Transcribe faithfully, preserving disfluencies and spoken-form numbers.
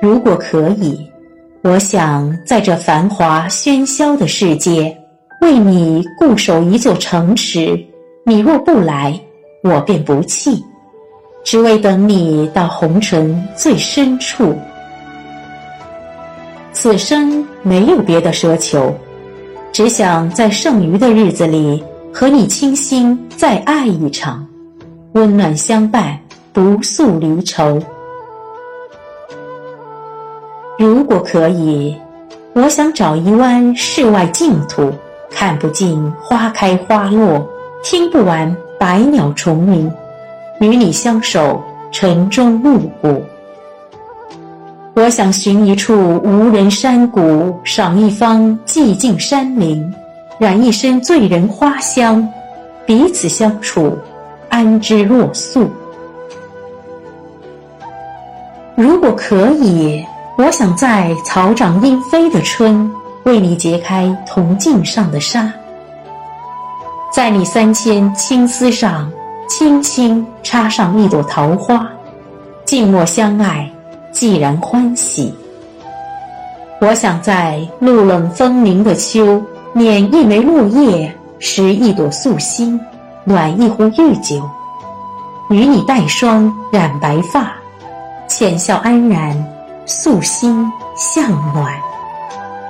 如果可以，我想在这繁华喧嚣的世界，为你固守一座城池。你若不来，我便不弃，只为等你到红尘最深处。此生没有别的奢求，只想在剩余的日子里和你倾心再爱一场，温暖相伴，不诉离愁。如果可以，我想找一湾世外净土，看不尽花开花落，听不完百鸟虫鸣，与你相守，晨钟暮鼓。我想寻一处无人山谷，赏一方寂静山林，染一身醉人花香，彼此相处，安之若素。如果可以，我想在草长莺飞的春，为你解开铜镜上的纱，在你三千青丝上轻轻插上一朵桃花，静默相爱，既然欢喜。我想在露冷风凝的秋，捻一枚落叶，拾一朵素心，暖一壶玉酒，与你带霜染白发，浅笑安然，素心向暖。